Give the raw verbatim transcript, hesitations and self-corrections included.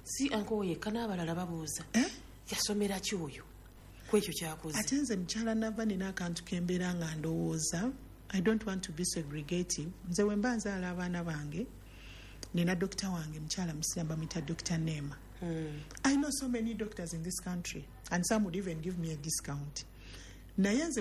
si anko yekka n'abalala babuuza eh? yasomera ki oyo kwekyo kyakoze. Ate nze mukyala nava nina akantu kembeera nga ndowooza. I don't want to be segregative. Nze we mba nzaala abaana bange nina dokita wange mukyala musiramba muyita Doctor Nema. Hmm. I know so many doctors in this country and some would even give me a discount. Naye nze